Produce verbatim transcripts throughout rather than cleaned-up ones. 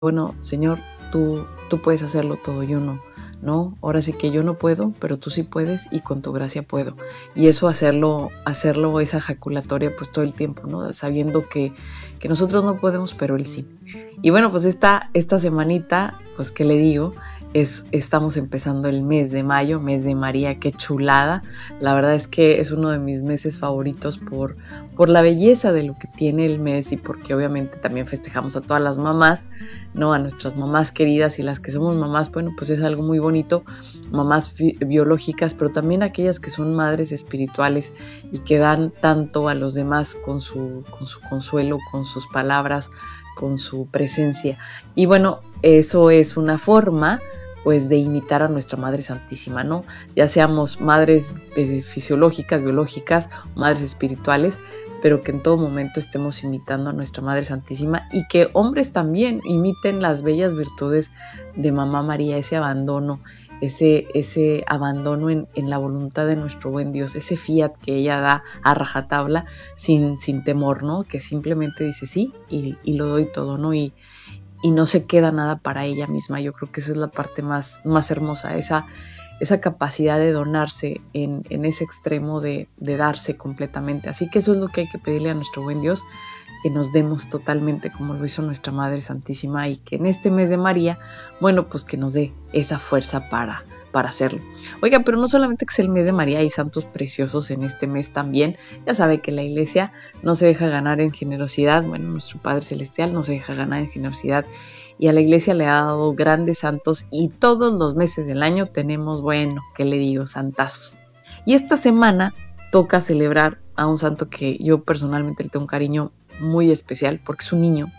bueno, Señor, tú, tú puedes hacerlo todo, yo no, ¿no? Ahora sí que yo no puedo, pero tú sí puedes y con tu gracia puedo. Y eso hacerlo, hacerlo esa ejaculatoria pues todo el tiempo, ¿no? Sabiendo que, que nosotros no podemos, pero Él sí. Y bueno, pues esta, esta semanita, pues ¿qué le digo? Es, estamos empezando el mes de mayo, mes de María, qué chulada. La verdad es que es uno de mis meses favoritos por, por la belleza de lo que tiene el mes y porque obviamente también festejamos a todas las mamás, ¿no? A nuestras mamás queridas y las que somos mamás, bueno, pues es algo muy bonito, mamás biológicas, pero también aquellas que son madres espirituales y que dan tanto a los demás con su, con su consuelo, con sus palabras, con su presencia. Y bueno, eso es una forma pues de imitar a nuestra Madre Santísima, ¿no? Ya seamos madres fisiológicas, biológicas, madres espirituales, pero que en todo momento estemos imitando a nuestra Madre Santísima y que hombres también imiten las bellas virtudes de Mamá María, ese abandono, ese, ese abandono en, en la voluntad de nuestro buen Dios, ese fiat que ella da a rajatabla sin, sin temor, ¿no? Que simplemente dice sí y, y lo doy todo, ¿no? Y, y no se queda nada para ella misma. Yo creo que esa es la parte más, más hermosa, esa, esa capacidad de donarse en, en ese extremo de, de darse completamente. Así que eso es lo que hay que pedirle a nuestro buen Dios, que nos demos totalmente como lo hizo nuestra Madre Santísima y que en este mes de María, bueno, pues que nos dé esa fuerza para, para hacerlo. Oiga, pero no solamente que es el mes de María, hay santos preciosos en este mes también. Ya sabe que la iglesia no se deja ganar en generosidad, bueno, nuestro Padre Celestial no se deja ganar en generosidad y a la iglesia le ha dado grandes santos y todos los meses del año tenemos, bueno, ¿qué le digo? Santazos. Y esta semana toca celebrar a un santo que yo personalmente le tengo un cariño muy especial porque es un niño,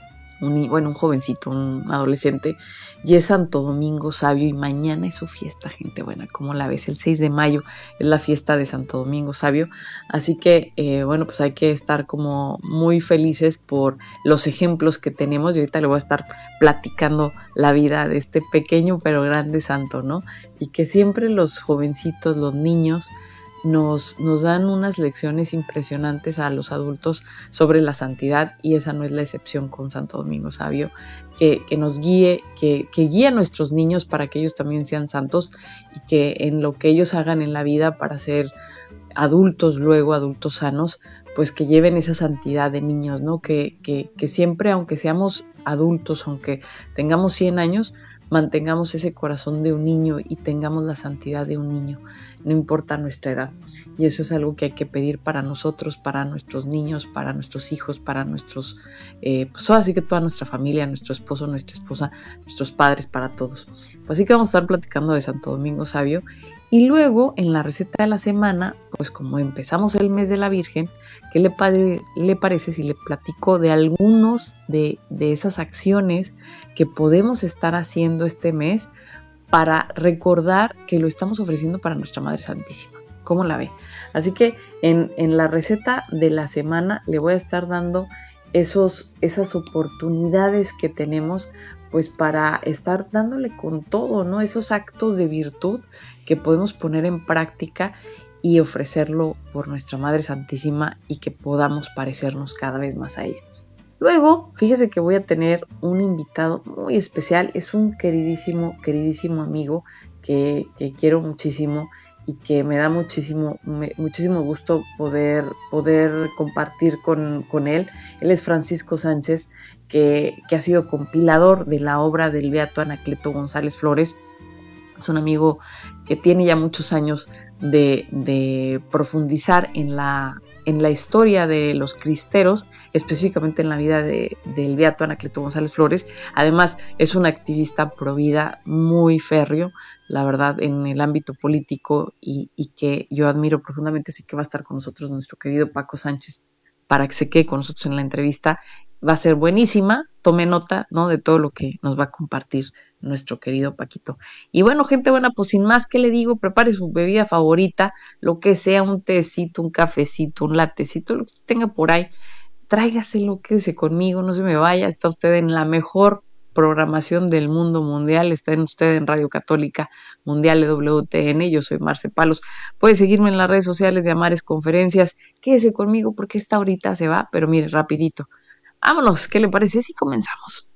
un, bueno, un jovencito, un adolescente, y es Santo Domingo Sabio y mañana es su fiesta, gente buena, como la ves, el seis de mayo es la fiesta de Santo Domingo Sabio, así que eh, bueno, pues hay que estar como muy felices por los ejemplos que tenemos y ahorita le voy a estar platicando la vida de este pequeño pero grande santo, ¿no? Y que siempre los jovencitos, los niños, Nos, nos dan unas lecciones impresionantes a los adultos sobre la santidad y esa no es la excepción con Santo Domingo Sabio, que, que nos guíe, que, que guíe a nuestros niños para que ellos también sean santos y que en lo que ellos hagan en la vida para ser adultos luego, adultos sanos, pues que lleven esa santidad de niños, ¿no? Que, que, que siempre, aunque seamos adultos, aunque tengamos cien años, mantengamos ese corazón de un niño y tengamos la santidad de un niño, no importa nuestra edad. Y eso es algo que hay que pedir para nosotros, para nuestros niños, para nuestros hijos, para nuestros, eh, pues ahora sí que toda nuestra familia, nuestro esposo, nuestra esposa, nuestros padres, para todos. Pues así que vamos a estar platicando de Santo Domingo Sabio. Y luego, en la receta de la semana, pues como empezamos el mes de la Virgen, ¿qué le, padre, le parece si le platico de algunos de, de esas acciones que podemos estar haciendo este mes para recordar que lo estamos ofreciendo para nuestra Madre Santísima? ¿Cómo la ve? Así que en, en la receta de la semana le voy a estar dando esos, esas oportunidades que tenemos pues para estar dándole con todo, ¿no? Esos actos de virtud que podemos poner en práctica y ofrecerlo por nuestra Madre Santísima y que podamos parecernos cada vez más a ellos. Luego, fíjese que voy a tener un invitado muy especial, es un queridísimo, queridísimo amigo que, que quiero muchísimo y que me da muchísimo, me, muchísimo gusto poder, poder compartir con, con él. Él es Francisco Sánchez, que, que ha sido compilador de la obra del beato Anacleto González Flores. Es un amigo que tiene ya muchos años de, de profundizar en la, en la historia de los cristeros, específicamente en la vida de, del beato Anacleto González Flores. Además, es un activista pro vida muy férreo, la verdad, en el ámbito político y, y que yo admiro profundamente. Así que va a estar con nosotros nuestro querido Paco Sánchez para que se quede con nosotros en la entrevista. Va a ser buenísima, tome nota, ¿no?, de todo lo que nos va a compartir nuestro querido Paquito. Y bueno, gente buena, pues sin más que le digo, prepare su bebida favorita, lo que sea, un tecito, un cafecito, un latecito, lo que tenga por ahí, tráigaselo, quédese conmigo, no se me vaya, está usted en la mejor programación del mundo mundial, está en usted en Radio Católica Mundial de W T N, yo soy Marce Palos, puede seguirme en las redes sociales de Amares Conferencias, quédese conmigo porque esta horita se va, pero mire, rapidito. Vámonos, ¿qué le parece si comenzamos?